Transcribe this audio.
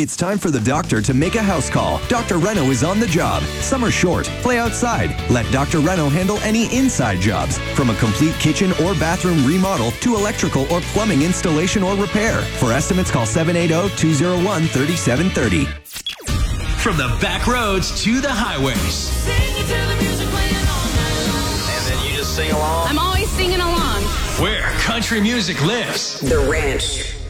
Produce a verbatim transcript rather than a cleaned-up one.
It's time for the doctor to make a house call. Doctor Reno is on the job. Summer's short. Play outside. Let Doctor Reno handle any inside jobs, from a complete kitchen or bathroom remodel to electrical or plumbing installation or repair. For estimates, call seven eight zero, two zero one, three seven three zero. From the back roads to the highways. Sing it to the music playing all night long. And then you just sing along? I'm always singing along. Where country music lives. The Ranch.